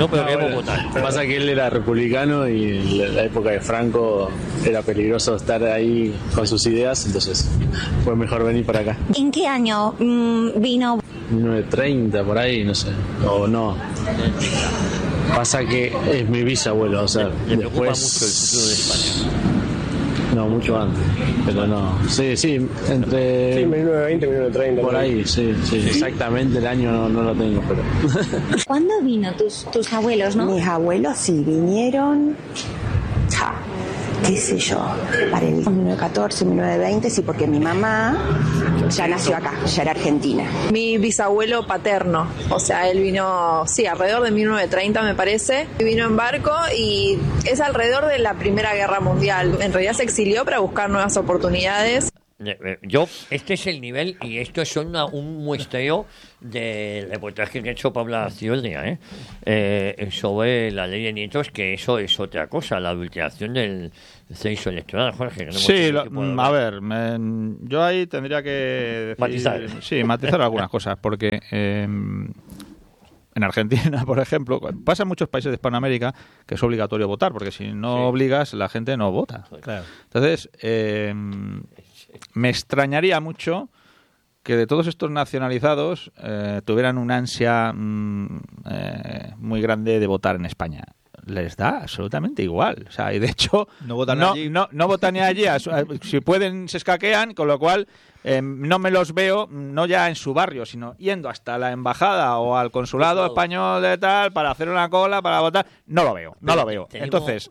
No podemos votar. Pasa que él era republicano y en la época de Franco era peligroso estar ahí con sus ideas, entonces fue mejor venir para acá. ¿En qué año vino? 1930, por ahí, no sé, o no. Pasa que es mi bisabuelo, o sea, Le preocupa después... mucho el futuro de España. No, mucho antes, pero no. Sí, entre... Sí, 1920, 1930. Por ahí, sí. Exactamente el año no lo tengo, pero... ¿Cuándo vino tus abuelos, no? Mis abuelos sí vinieron, qué sé yo, para el 1914, 1920, sí, porque mi mamá ya nació acá, ya era argentina. Mi bisabuelo paterno, o sea, él vino, sí, alrededor de 1930 me parece, vino en barco y es alrededor de la Primera Guerra Mundial. En realidad se exilió para buscar nuevas oportunidades. Este es el nivel, y esto es un muestreo del reportaje que ha hecho Paula Cioldia, sobre la ley de nietos, que eso es otra cosa, la adulteración del censo electoral, Jorge. Que no sí, a ver, yo ahí tendría que decir, matizar algunas cosas, porque en Argentina, por ejemplo, pasa en muchos países de Hispanoamérica que es obligatorio votar, porque si no obligas, la gente no vota. Claro. Entonces, me extrañaría mucho que de todos estos nacionalizados tuvieran una ansia muy grande de votar en España. Les da absolutamente igual. O sea, y de hecho no votan allí. No votan ni allí. Si pueden se escaquean, con lo cual no me los veo, no ya en su barrio, sino yendo hasta la embajada o al consulado español de tal para hacer una cola para votar. No lo veo. Entonces,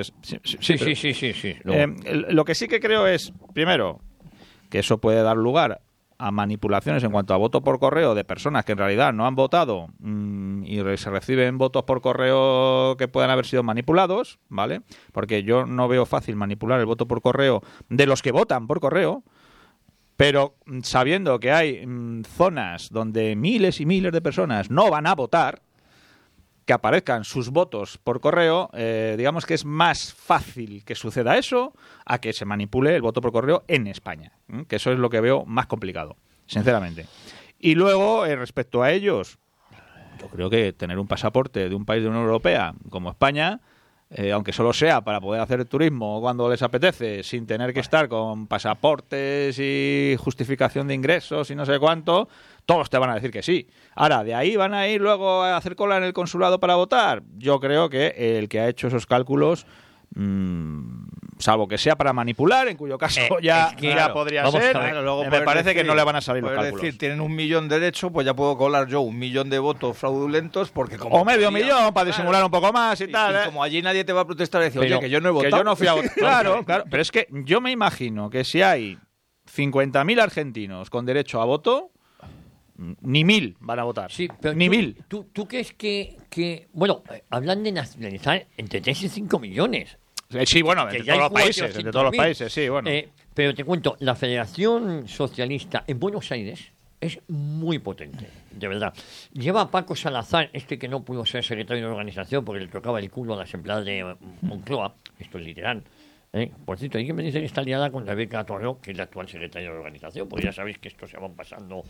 lo que sí que creo es, primero, que eso puede dar lugar a manipulaciones en cuanto a voto por correo de personas que en realidad no han votado y se reciben votos por correo que puedan haber sido manipulados, ¿vale? Porque yo no veo fácil manipular el voto por correo de los que votan por correo, pero sabiendo que hay zonas donde miles y miles de personas no van a votar, que aparezcan sus votos por correo, digamos que es más fácil que suceda eso a que se manipule el voto por correo en España, que eso es lo que veo más complicado, sinceramente. Y luego, respecto a ellos, yo creo que tener un pasaporte de un país de la Unión Europea como España, aunque solo sea para poder hacer turismo cuando les apetece, sin tener que estar con pasaportes y justificación de ingresos y no sé cuánto, todos te van a decir que sí. Ahora, ¿de ahí van a ir luego a hacer cola en el consulado para votar? Yo creo que el que ha hecho esos cálculos, salvo que sea para manipular, en cuyo caso ya podría ser, luego me parece que no le van a salir los cálculos. Decir, tienen 1 millón de derechos, pues ya puedo colar yo 1 millón de votos fraudulentos, porque como o medio millón para disimular un poco más y tal. Y como allí nadie te va a protestar y decir, oye, que yo no he votado. Que yo no fui a votar. Claro, pero es que yo me imagino que si hay 50.000 argentinos con derecho a voto, ni 1.000 van a votar. Sí, pero ni 1.000. ¿Tú crees que bueno, hablan de nacionalizar entre 3 y 5 millones? Sí, bueno, de todos los países, sí, bueno. Pero te cuento, la Federación Socialista en Buenos Aires es muy potente, de verdad. Lleva a Paco Salazar, que no pudo ser secretario de organización porque le tocaba el culo a las empleadas de Moncloa, esto es literal. Por cierto, hay que me dice que está liada con Rebeca Torró, que es la actual secretaria de organización, porque ya sabéis que esto se van pasando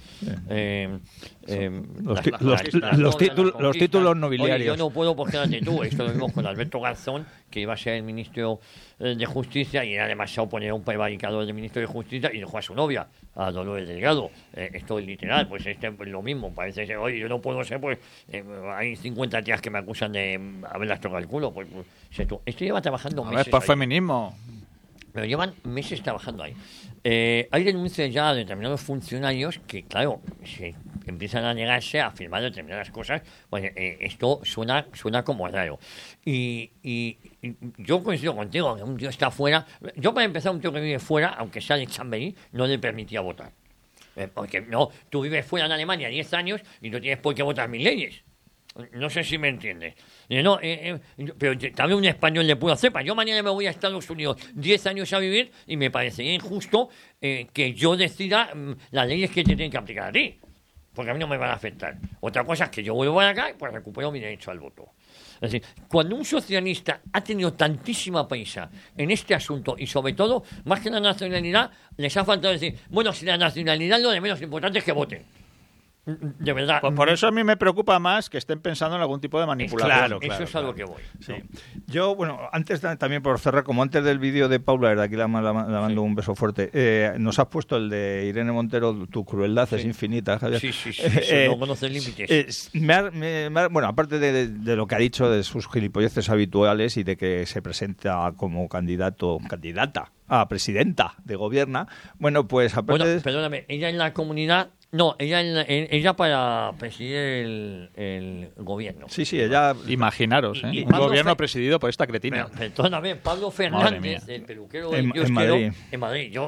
los títulos nobiliarios. Oye, yo no puedo, pues quédate tú. Esto lo vimos con Alberto Garzón, que iba a ser el ministro de Justicia y era demasiado poner un prevaricador de ministro de Justicia y dejó a su novia, a Dolores Delgado. Esto es literal, pues es lo mismo. Parece ser, oye, yo no puedo ser, pues hay 50 tías que me acusan de haberlas tocado el culo. Pues esto lleva trabajando meses. Es para feminismo. Pero llevan meses trabajando ahí. Hay denuncias ya de determinados funcionarios que, claro, se empiezan a negarse a firmar determinadas cosas. Pues esto suena como raro. Y yo coincido contigo, que un tío está fuera. Yo, para empezar, un tío que vive fuera, aunque sea de Chamberí, no le permitía votar. Porque no, tú vives fuera en Alemania 10 años y no tienes por qué votar mis leyes. No sé si me entiendes. Pero también un español le puedo hacer. Yo mañana me voy a Estados Unidos 10 años a vivir y me parecería injusto que yo decida las leyes que te tienen que aplicar a ti. Porque a mí no me van a afectar. Otra cosa es que yo vuelvo acá y pues recupero mi derecho al voto. Es decir, cuando un socialista ha tenido tantísima prisa en este asunto y sobre todo, más que la nacionalidad, les ha faltado decir, bueno, si la nacionalidad lo de menos importante es que voten. De verdad. Pues por eso a mí me preocupa más que estén pensando en algún tipo de manipulación. Claro, Eso es a lo que voy. Sí. Yo, bueno, antes también por cerrar, como antes del vídeo de Paula, desde aquí la mando un beso fuerte, nos has puesto el de Irene Montero, tu crueldad es infinita, Javier. Sí, no conoce límites. Bueno, aparte de lo que ha dicho, de sus gilipolleces habituales y de que se presenta como candidata a presidenta de gobierno, bueno, pues aparte perdóname, ella en la comunidad... No, ella para presidir el gobierno. Sí, ella... Imaginaros, Y un gobierno presidido por esta cretina. Perdóname, Pablo Fernández, el peluquero del kiosquero, en Madrid. Yo,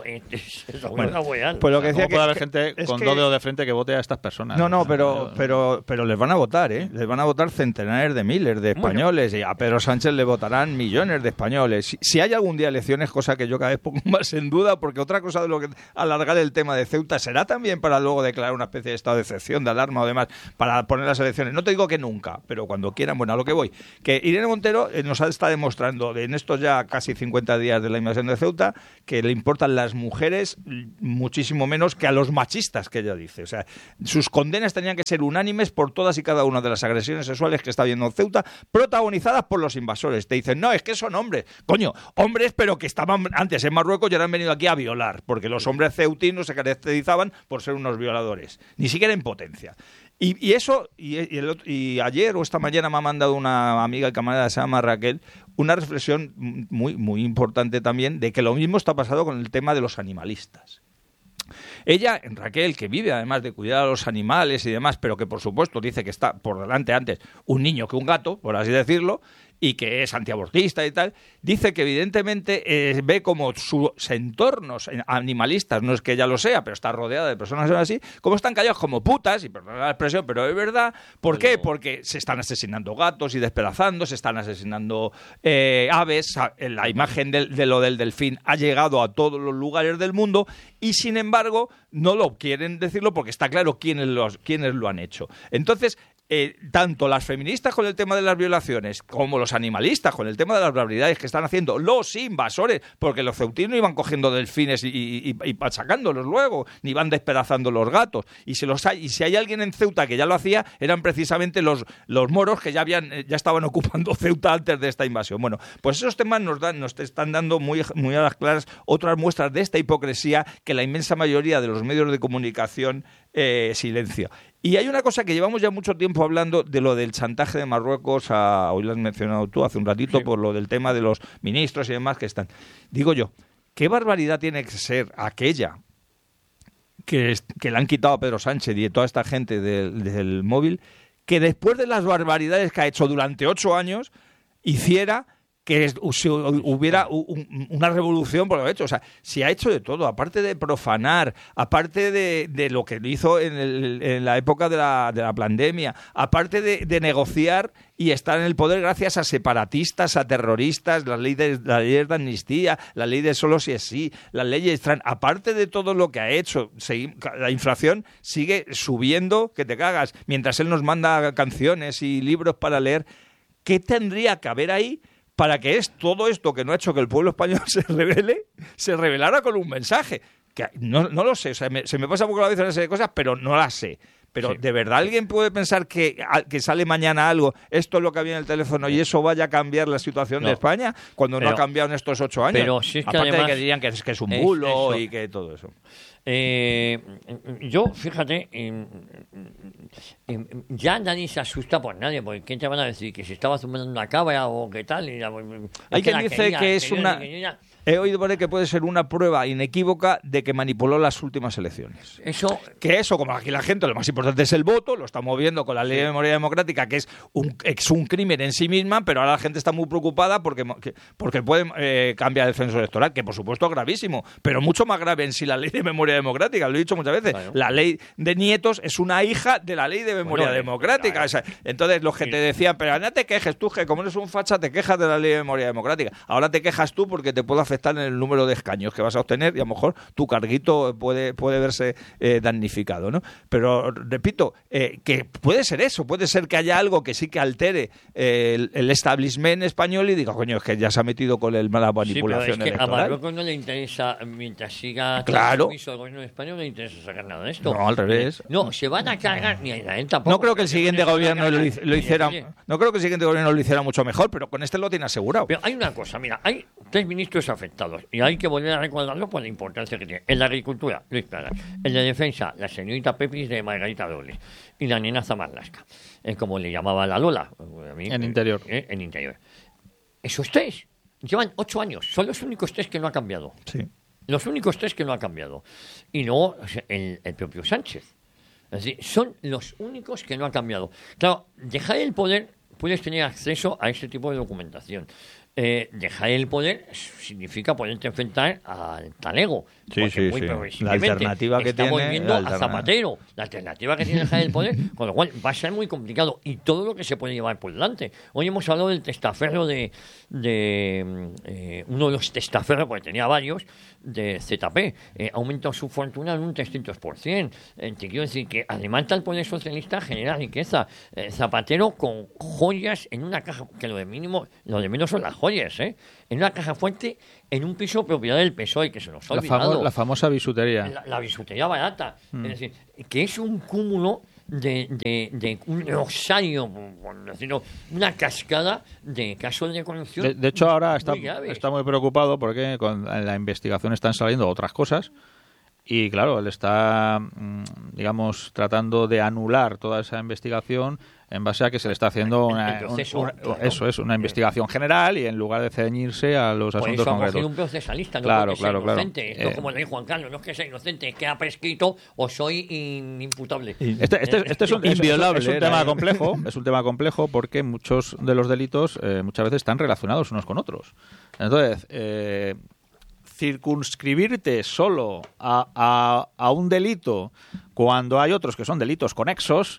pues lo que decía ¿Cómo puede haber gente con dos dedos de frente que vote a estas personas? No, pero les van a votar, ¿eh? Les van a votar centenares de miles de españoles, y a Pedro Sánchez le votarán millones de españoles. Si hay algún día elecciones, cosa que yo cada vez pongo más en duda, porque otra cosa de lo que alargar el tema de Ceuta será también para luego declarar una especie de estado de excepción, de alarma o demás, para poner las elecciones. No te digo que nunca, pero cuando quieran. Bueno, a lo que voy, que Irene Montero nos está demostrando en estos ya casi 50 días de la invasión de Ceuta que le importan las mujeres muchísimo menos que a los machistas, que ella dice. O sea, sus condenas tenían que ser unánimes por todas y cada una de las agresiones sexuales que está habiendo en Ceuta, protagonizadas por los invasores. Te dicen, no, es que son hombres. Coño, hombres, pero que estaban antes en Marruecos y ahora han venido aquí a violar, porque los hombres ceutinos se caracterizaban por ser unos violadores, ni siquiera en potencia. Y ayer o esta mañana me ha mandado una amiga y camarada, se llama Raquel, una reflexión muy, muy importante también, de que lo mismo está pasando con el tema de los animalistas. Ella, Raquel, que vive además de cuidar a los animales y demás, pero que por supuesto dice que está por delante antes un niño que un gato, por así decirlo, y que es antiabortista y tal, dice que evidentemente ve como sus entornos animalistas, no es que ella lo sea, pero está rodeada de personas así, como están callados como putas, y perdón la expresión, pero es verdad. ¿Por qué? Porque se están asesinando gatos y despedazando, se están asesinando aves, la imagen de lo del delfín ha llegado a todos los lugares del mundo y sin embargo no lo quieren decirlo porque está claro quiénes lo han hecho. Entonces, tanto las feministas con el tema de las violaciones como los animalistas con el tema de las barbaridades que están haciendo los invasores, porque los ceutinos iban cogiendo delfines y sacándolos luego, ni iban despedazando los gatos, y si hay alguien en Ceuta que ya lo hacía, eran precisamente los moros que ya estaban ocupando Ceuta antes de esta invasión. Bueno, pues esos temas nos están dando muy, muy a las claras otras muestras de esta hipocresía que la inmensa mayoría de los medios de comunicación silencia. Y hay una cosa que llevamos ya mucho tiempo hablando de lo del chantaje de Marruecos, hoy lo has mencionado tú hace un ratito, por lo del tema de los ministros y demás que están. Digo yo, ¿qué barbaridad tiene que ser aquella que le han quitado a Pedro Sánchez y a toda esta gente del móvil, que después de las barbaridades que ha hecho durante 8 años, hiciera que hubiera una revolución por lo hecho? O sea, si ha hecho de todo, aparte de profanar, aparte de lo que hizo en la época de la pandemia, aparte de negociar y estar en el poder gracias a separatistas, a terroristas, la ley de amnistía, la ley de solo si es sí, las leyes trans, aparte de todo lo que ha hecho, la inflación sigue subiendo que te cagas, mientras él nos manda canciones y libros para leer. ¿Qué tendría que haber ahí para que todo esto que no ha hecho que el pueblo español se revelara con un mensaje? Que no lo sé, o sea, se me pasa poco la vez en esas cosas, pero no las sé. Pero sí. ¿De verdad alguien puede pensar que sale mañana algo, esto es lo que había en el teléfono y eso vaya a cambiar la situación de España cuando no ha cambiado en estos 8 años? Pero si es que aparte además, de que dirían que es un bulo y que todo eso. Yo, fíjate, ya nadie se asusta por nadie, porque ¿quién te van a decir? Que si estaba zumbando una cabra o qué tal. Hay quien dice que es una... He oído por ahí que puede ser una prueba inequívoca de que manipuló las últimas elecciones. Eso, como aquí la gente, lo más importante es el voto, lo estamos viendo con la Ley de Memoria Democrática, que es un crimen en sí misma, pero ahora la gente está muy preocupada porque puede cambiar el censo electoral, que por supuesto es gravísimo, pero mucho más grave en sí la Ley de Memoria Democrática, lo he dicho muchas veces. Claro. La Ley de Nietos es una hija de la Ley de Memoria Democrática. Claro. O sea, entonces los que te decían, pero no te quejes tú, que como eres un facha te quejas de la Ley de Memoria Democrática. Ahora te quejas tú porque te puede afectar en el número de escaños que vas a obtener y a lo mejor tu carguito puede verse damnificado, ¿no? Pero repito, que puede ser eso, puede ser que haya algo que sí que altere el establishment español y diga, coño, es que ya se ha metido con la manipulación electoral. A Marruecos no le interesa mientras siga claro, gobierno español no le interesa sacar nada de esto. No, al revés. No, se van a cargar, ni a él tampoco. No creo que el siguiente gobierno lo hiciera. No creo que el siguiente gobierno lo hiciera mucho mejor, pero con este lo tiene asegurado. Pero hay una cosa, mira, hay 3 ministros afectados y hay que volver a recordarlo por la importancia que tiene. En la agricultura, Luis Planas. En la defensa, la señorita Pepis de Margarita Robles. Y la nenaza Marlaska, como le llamaba la Lola. A mí, en Interior. En Interior. Esos 3 llevan 8 años. Son los únicos 3 que no ha cambiado. Sí. Los únicos 3 que no ha cambiado. Y no el propio Sánchez. Es decir, son los únicos que no ha cambiado. Claro, dejar el poder, puedes tener acceso a ese tipo de documentación. Dejar el poder significa poderte enfrentar al talego. Sí. La alternativa que estamos tiene viendo a Zapatero. La alternativa que tiene dejar el poder, con lo cual va a ser muy complicado. Y todo lo que se puede llevar por delante. Hoy hemos hablado del testaferro de uno de los testaferros, porque tenía varios, de ZP. Aumentó su fortuna en un 300%. Te quiero decir que además el poder socialista genera riqueza. Zapatero con joyas en una caja, que lo de menos son las joyas, en una caja fuerte, en un piso propiedad del PSOE, que se nos ha olvidado. La famosa bisutería. La bisutería barata. Es decir, que es un cúmulo de un rosario, por decirlo, una cascada de casos de corrupción. De hecho, ahora está muy preocupado porque en la investigación están saliendo otras cosas. Y claro, él está, digamos, tratando de anular toda esa investigación en base a que se le está haciendo una investigación general y en lugar de ceñirse a los asuntos concretos. Por eso un procesalista, no claro, porque sea inocente. Esto es como le dijo Juan Carlos, no es que sea inocente, es que ha prescrito o soy inimputable. Este es un tema complejo, es un tema complejo porque muchos de los delitos muchas veces están relacionados unos con otros. Entonces, circunscribirte solo a un delito cuando hay otros que son delitos conexos,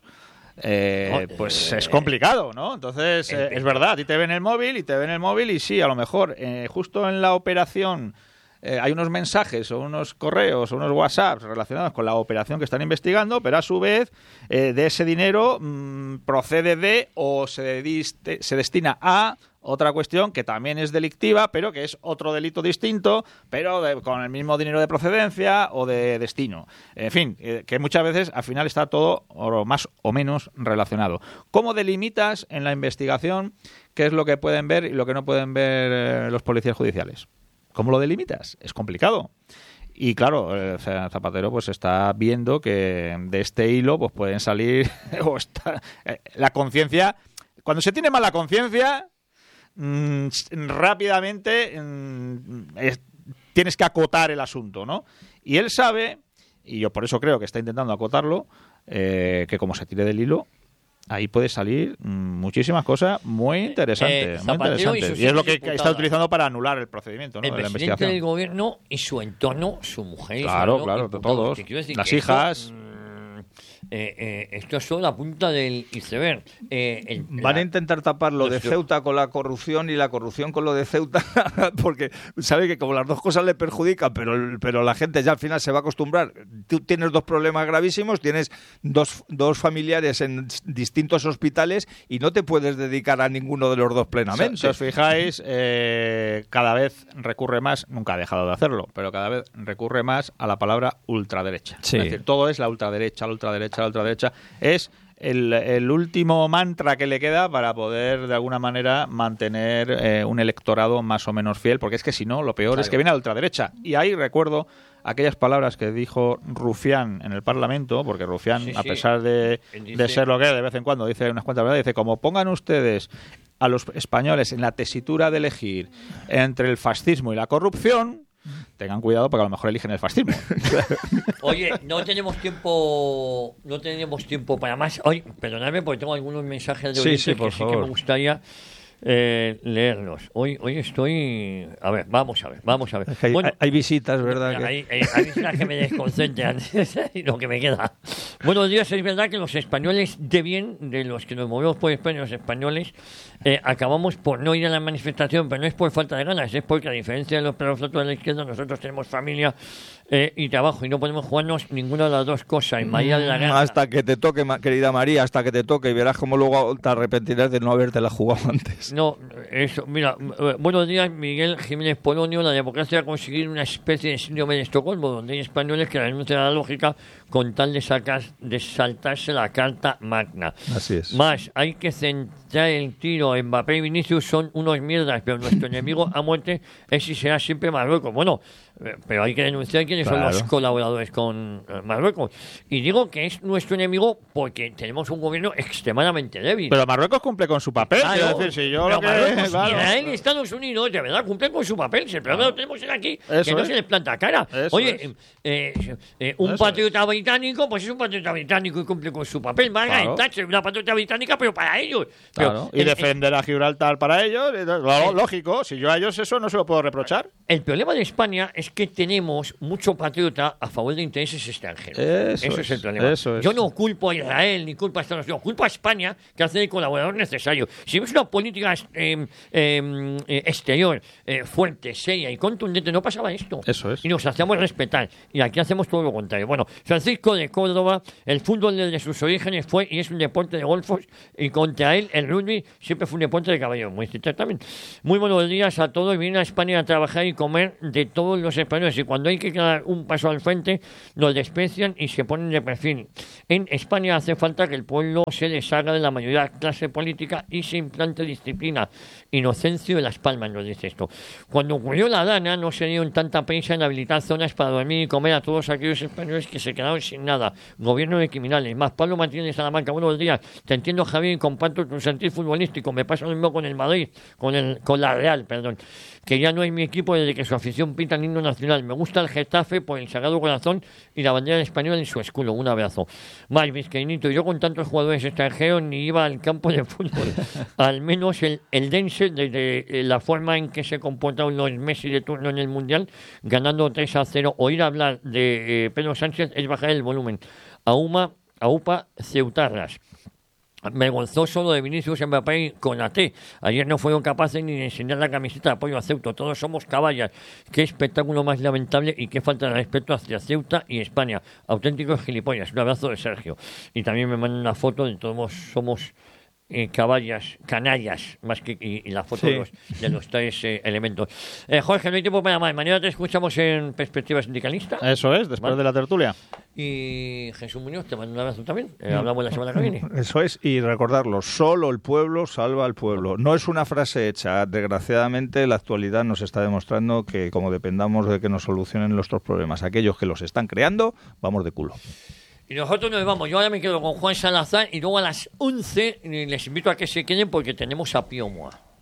pues es complicado, ¿no? Entonces, es verdad, a ti te ven el móvil y sí, a lo mejor justo en la operación hay unos mensajes o unos correos o unos WhatsApps relacionados con la operación que están investigando, pero a su vez de ese dinero procede de o se destina a otra cuestión que también es delictiva, pero que es otro delito distinto, pero con el mismo dinero de procedencia o de destino. En fin, que muchas veces al final está todo más o menos relacionado. ¿Cómo delimitas en la investigación qué es lo que pueden ver y lo que no pueden ver los policías judiciales? ¿Cómo lo delimitas? Es complicado. Y claro, Zapatero pues está viendo que de este hilo pues pueden salir la conciencia. Cuando se tiene mala conciencia, rápidamente tienes que acotar el asunto, ¿no? Y él sabe, y yo por eso creo que está intentando acotarlo, que como se tire del hilo, ahí puede salir muchísimas cosas muy interesantes. Y es lo que está utilizando para anular el procedimiento, ¿no? El de la presidente investigación. del gobierno y su entorno, su mujer, claro, todos, las hijas. Esto es solo la punta del iceberg. Van a intentar tapar lo de Ceuta con la corrupción y la corrupción con lo de Ceuta, porque sabe que como las dos cosas le perjudican, pero la gente ya al final se va a acostumbrar. Tú tienes 2 problemas gravísimos, tienes dos familiares en distintos hospitales y no te puedes dedicar a ninguno de los dos plenamente. Si os fijáis, cada vez recurre más, nunca ha dejado de hacerlo, pero cada vez recurre más a la palabra ultraderecha. Sí. Es decir, todo es la ultraderecha. Es el último mantra que le queda para poder de alguna manera mantener un electorado más o menos fiel, porque es que si no, lo peor es que viene a la ultraderecha. Y ahí recuerdo aquellas palabras que dijo Rufián en el Parlamento, porque Rufián, a pesar de ser lo que es, de vez en cuando dice unas cuantas verdades, dice, como pongan ustedes a los españoles en la tesitura de elegir entre el fascismo y la corrupción, tengan cuidado porque a lo mejor eligen el fascismo. Oye, no tenemos tiempo para más. Hoy, perdonadme porque tengo algunos mensajes de oyentes que sí que me gustaría leerlos. Hoy estoy... A ver, vamos a ver. Es que hay visitas, ¿verdad? Hay visitas que me desconcentran y lo que me queda. Buenos días, es verdad que los españoles de bien, de los que nos movemos por España, los españoles, acabamos por no ir a la manifestación, pero no es por falta de ganas, es porque a diferencia de los nosotros de la izquierda, nosotros tenemos familia y trabajo y no podemos jugarnos ninguna de las dos cosas. En María de la Granja, hasta que te toque, querida María, hasta que te toque y verás cómo luego te arrepentirás de no habértela jugado antes. No, eso, mira, buenos días, Miguel Jiménez Polonio. La democracia ha conseguido una especie de síndrome de Estocolmo, donde hay españoles que renuncian a la lógica con tal de saltarse la Carta Magna. Así es. Más, hay que centrar el tiro. Mbappé y Vinicius son unos mierdas, pero nuestro enemigo a muerte es y será siempre Marruecos. Bueno, pero hay que denunciar quiénes son los colaboradores con Marruecos. Y digo que es nuestro enemigo porque tenemos un gobierno extremadamente débil. Pero Marruecos cumple con su papel. Claro, Decir, si yo pero lo que, Marruecos, claro. Israel y Estados Unidos de verdad cumplen con su papel. Si el problema lo tenemos aquí, Eso que no es. se les planta cara. Eso Oye, un Eso patriota británico, pues es un patriota británico y cumple con su papel. Margaret Claro. Thatcher, una patriota británica, pero para ellos. Pero Claro, y defender a Gibraltar para ellos, lógico, si yo a ellos eso no se lo puedo reprochar. El problema de España es que tenemos mucho patriota a favor de intereses extranjeros. Eso es el problema. eso es. Yo no culpo a Israel ni culpo a Estados Unidos, culpo a España que hace el colaborador necesario. Si ves una política exterior fuerte, seria y contundente, no pasaba esto. Eso es. Y nos hacíamos respetar. Y aquí hacemos todo lo contrario. Bueno, Francisco de Córdoba, el fútbol desde sus orígenes fue y es un deporte de golfos y contra él el rugby siempre fue un deporte de caballo. Muy también. Muy buenos días a todos. Vienen a España a trabajar y comer de todos los españoles y cuando hay que dar un paso al frente nos desprecian y se ponen de perfil. En España hace falta que el pueblo se deshaga de la mayoría de la clase política y se implante disciplina. Inocencio de Las Palmas nos dice esto. Cuando ocurrió la Dana no se dieron tanta prisa en habilitar zonas para dormir y comer a todos aquellos españoles que se quedaron sin nada. Gobierno de criminales. Más Pablo Martínez de Salamanca. Buenos días. Te entiendo, Javier, y comparto tu sentir futbolístico. Me pasa lo mismo con el Madrid, con la Real, perdón. Que ya no es mi equipo desde que su afición pinta el himno nacional. Me gusta el Getafe por el Sagrado Corazón y la bandera española en su escudo. Un abrazo. Más, Vizcaínito, yo con tantos jugadores extranjeros ni iba al campo de fútbol. Al menos el Dense, desde la forma en que se comportaron los Messi de turno en el Mundial, ganando 3-0, oír hablar de Pedro Sánchez es bajar el volumen. AUPA Ceutarras. Vergonzoso lo de Vinicius Mbappé con AT. Ayer no fueron capaces ni de enseñar la camiseta de apoyo a Ceuta. Todos somos caballas. Qué espectáculo más lamentable y qué falta de respeto hacia Ceuta y España. Auténticos gilipollas. Un abrazo de Sergio. Y también me mandan una foto de todos somos caballas, canallas, más que y la foto de los tres elementos. Jorge, no hay tiempo para más. Mañana te escuchamos en Perspectiva Sindicalista. Eso es, después de la tertulia. Y Jesús Muñoz, te mando un abrazo también. Hablamos la semana que viene. Eso es, y recordarlo, solo el pueblo salva al pueblo. No es una frase hecha. Desgraciadamente, la actualidad nos está demostrando que como dependamos de que nos solucionen nuestros problemas, aquellos que los están creando, vamos de culo. Y nosotros nos vamos. Yo ahora me quedo con Juan Salazar y luego a las 11 les invito a que se queden porque tenemos a Pío Moa.